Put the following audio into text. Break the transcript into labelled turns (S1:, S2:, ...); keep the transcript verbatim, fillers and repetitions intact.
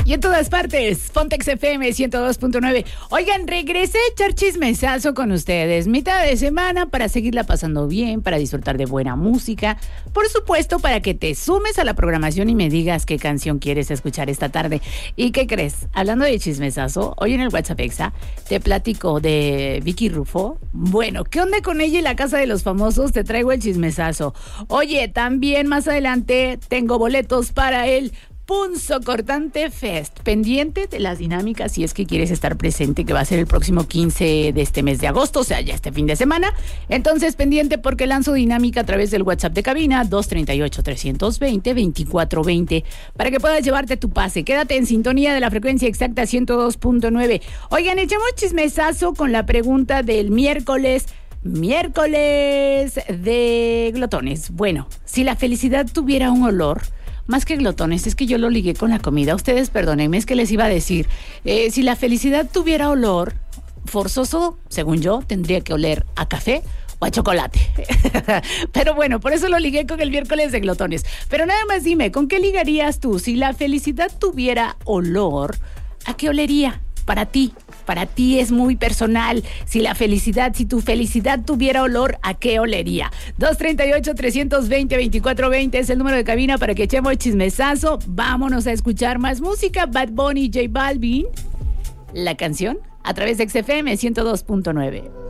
S1: Y en todas partes, Pontex F M ciento dos punto nueve. Oigan, regresé a echar chismesazo con ustedes. Mitad de semana para seguirla pasando bien, para disfrutar de buena música. Por supuesto, para que te sumes a la programación y me digas qué canción quieres escuchar esta tarde. ¿Y qué crees? Hablando de chismesazo, hoy en el WhatsApp Exa te platico de Vicky Rufo. Bueno, ¿qué onda con ella y la Casa de los Famosos? Te traigo el chismesazo. Oye, también más adelante tengo boletos para el Punzo Cortante Fest, pendiente de las dinámicas si es que quieres estar presente, que va a ser el próximo quince de este mes de agosto, o sea, ya este fin de semana. Entonces, pendiente porque lanzo dinámica a través del WhatsApp de cabina dos tres ocho, tres dos cero, dos cuatro dos cero para que puedas llevarte tu pase. Quédate en sintonía de la frecuencia exacta ciento dos punto nueve. Oigan, echemos chismesazo con la pregunta del miércoles. Miércoles de glotones. Bueno, si la felicidad tuviera un olor... Más que glotones, es que yo lo ligué con la comida. Ustedes perdónenme, es que les iba a decir, eh, si la felicidad tuviera olor, forzoso, según yo, tendría que oler a café o a chocolate. Pero bueno, por eso lo ligué con el miércoles de glotones. Pero nada más dime, ¿con qué ligarías tú? Si la felicidad tuviera olor, ¿a qué olería? Para ti, para ti es muy personal. Si la felicidad, si tu felicidad tuviera olor, ¿a qué olería? dos tres ocho, tres dos cero, dos cuatro dos cero es el número de cabina para que echemos chismesazo. Vámonos a escuchar más música. Bad Bunny, J Balvin. La canción a través de X F M ciento dos punto nueve.